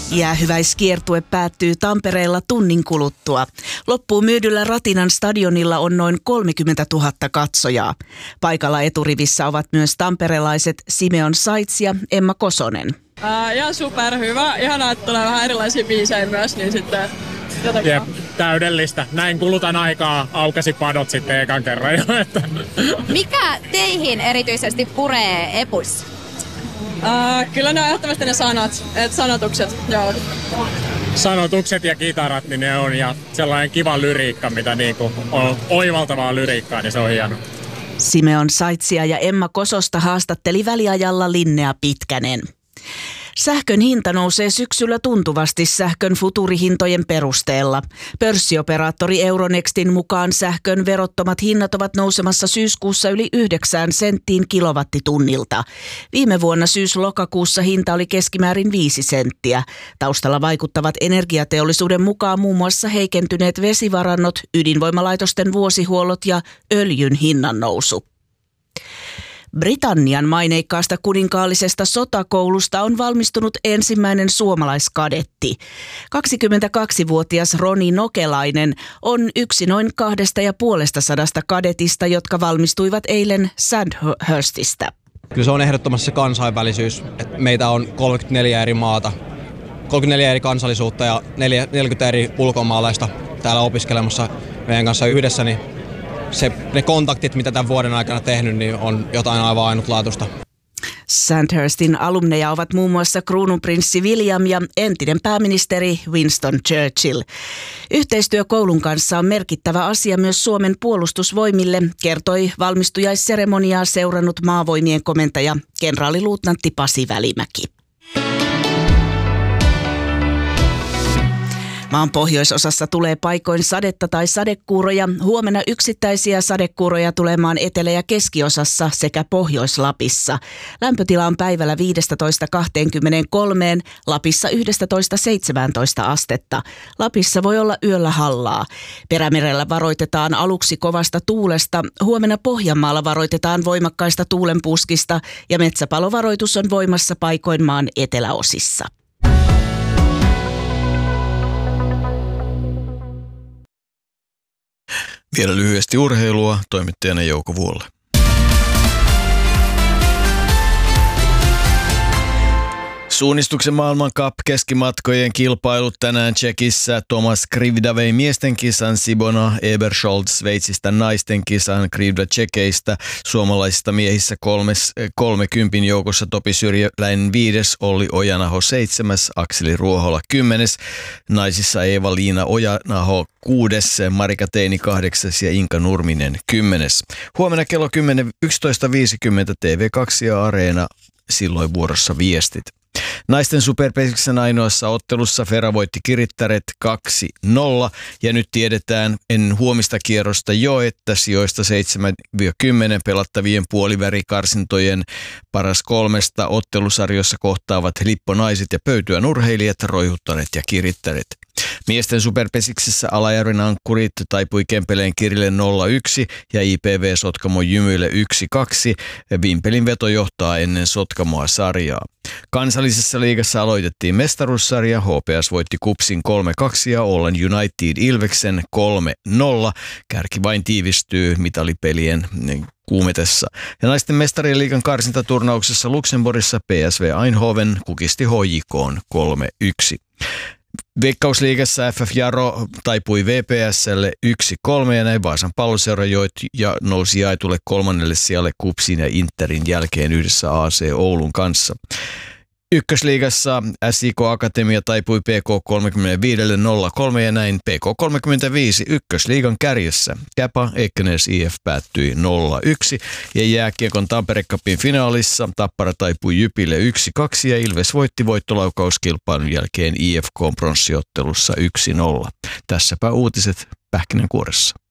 Jäähyväiskiertue päättyy Tampereella tunnin kuluttua. Loppuun myydyllä Ratinan stadionilla on noin 30 000 katsojaa. Paikalla eturivissä ovat myös tamperelaiset Simeon Saitz ja Emma Kosonen. Ihan superhyvä. Ihanaa, että tulee vähän erilaisia biisejä myös, niin sitten jotenkin. Jep, täydellistä. Näin kulutan aikaa, aukasi padot sitten ekan kerran jo. Mikä teihin erityisesti puree epuissa? Kyllä ne on ehdottomasti ne sanat, sanotukset, joo. Sanotukset ja kitarat, niin ne on, ja sellainen kiva lyriikka, mitä niinku on oivaltavaa lyriikkaa, niin se on hieno. Simeon Saitzia ja Emma Kososta haastatteli väliajalla Linnea Pitkänen. Sähkön hinta nousee syksyllä tuntuvasti sähkön futurihintojen perusteella. Pörssioperaattori Euronextin mukaan sähkön verottomat hinnat ovat nousemassa syyskuussa yli 9 senttiin kilowattitunnilta. Viime vuonna syys-lokakuussa hinta oli keskimäärin 5 senttiä. Taustalla vaikuttavat energiateollisuuden mukaan muun muassa heikentyneet vesivarannot, ydinvoimalaitosten vuosihuollot ja öljyn hinnan nousu. Britannian maineikkaasta kuninkaallisesta sotakoulusta on valmistunut ensimmäinen suomalaiskadetti. 22-vuotias Roni Nokelainen on yksi noin 250 kadetista, jotka valmistuivat eilen Sandhurstista. Kyllä se on ehdottomasti se kansainvälisyys. Että meitä on 34 eri maata, 34 eri kansallisuutta ja 40 eri ulkomaalaista täällä opiskelemassa meidän kanssa yhdessä, niin ne kontaktit, mitä tämän vuoden aikana tehnyt, niin on jotain aivan ainutlaatuista. Sandhurstin alumneja ovat muun muassa kruununprinssi William ja entinen pääministeri Winston Churchill. Yhteistyö koulun kanssa on merkittävä asia myös Suomen puolustusvoimille, kertoi valmistujaisseremoniaa seurannut maavoimien komentaja kenraaliluutnantti Pasi Välimäki. Maan pohjoisosassa tulee paikoin sadetta tai sadekuuroja. Huomenna yksittäisiä sadekuuroja tulee maan etelä- ja keskiosassa sekä Pohjois-Lapissa. Lämpötila on päivällä 15-23, Lapissa 11-17 astetta. Lapissa voi olla yöllä hallaa. Perämerellä varoitetaan aluksi kovasta tuulesta. Huomenna Pohjanmaalla varoitetaan voimakkaista tuulenpuskista ja metsäpalovaroitus on voimassa paikoin maan eteläosissa. Vielä lyhyesti urheilua toimittajana Jouko Vuolle. Suunnistuksen maailman Cup keskimatkojen kilpailut tänään Tšekissä. Thomas Krivda vei miesten kisan, Sibona Eberscholdt Sveitsistä naisten kisan, Krivda Tšekeistä. Suomalaisista miehissä 30 joukossa Topi Syrjäläinen 5, Olli Ojanaho 7, Akseli Ruohola 10, naisissa Eeva-Liina Ojanaho 6, Marika Teini 8 ja Inka Nurminen 10. Huomenna kello 11.50 TV2 ja Areena, silloin vuorossa viestit. Naisten superpesiksen ainoassa ottelussa Fera voitti Kirittäret 2-0 ja nyt tiedetään ennen huomista kierrosta jo, että sijoista 7-10 pelattavien puolivärikarsintojen paras 3 ottelusarjossa kohtaavat Lipponaiset ja Pöytyän urheilijat, Roihuttaret ja Kirittäret. Miesten superpesiksessä Alajärven ankkurit taipui Kempeleen Kirille 0-1 ja IPV Sotkamo Jymylle 1-2. Vimpelin veto johtaa ennen Sotkamoa sarjaa. Kansallisessa liigassa aloitettiin mestaruussarja. HPS voitti Kupsin 3-2 ja Ollen United Ilveksen 3-0. Kärki vain tiivistyy mitalipelien kuumetessa. Ja naisten mestarien liigan karsintaturnauksessa Luxemburgissa PSV Eindhoven kukisti HJK:n 3-1. Veikkausliigassa FF Jaro taipui VPS:lle 1-3 ja näin Vaasan Palloseura nousi jaetulle 3. sijalle Kupsin ja Interin jälkeen yhdessä AC Oulun kanssa. Ykkösliigassa SIK Akatemia taipui PK35 0-3 ja näin PK35 ykkösliigan kärjessä. Käpa Ekenäs IF päättyi 0-1 ja jääkiekon Tampere Cupin finaalissa Tappara taipui Jypille 1-2 ja Ilves voitti voittolaukauskilpailun jälkeen IFK pronssiottelussa 1-0. Tässäpä uutiset pähkinänkuoressa.